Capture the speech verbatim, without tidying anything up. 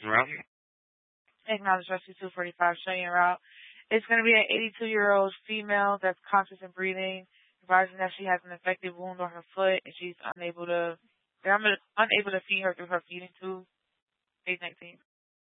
route? Acknowledge rescue two forty-five, showing route. It's going to be an eighty-two-year-old female that's conscious and breathing, advising that she has an infected wound on her foot and she's unable to, they're unable to feed her through her feeding tube. Age nineteen.